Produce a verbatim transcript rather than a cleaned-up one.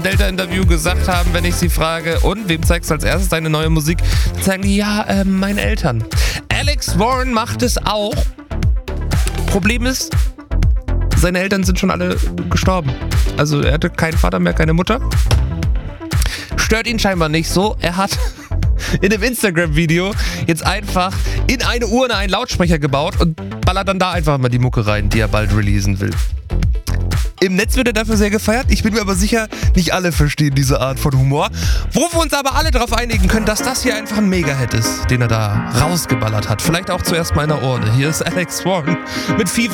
Delta-Interview gesagt haben, wenn ich sie frage, und wem zeigst du als erstes deine neue Musik? Dann sagen die, ja, äh, meine Eltern. Alex Warren macht es auch. Problem ist, seine Eltern sind schon alle gestorben. Also er hatte keinen Vater mehr, keine Mutter. Stört ihn scheinbar nicht so. Er hat in dem Instagram-Video jetzt einfach in eine Urne einen Lautsprecher gebaut und ballert dann da einfach mal die Mucke rein, die er bald releasen will. Im Netz wird er dafür sehr gefeiert. Ich bin mir aber sicher, nicht alle verstehen diese Art von Humor. Wo wir uns aber alle darauf einigen können, dass das hier einfach ein Mega-Hit ist, den er da rausgeballert hat. Vielleicht auch zuerst mal in der Urne. Hier ist Alex Warren mit Fever.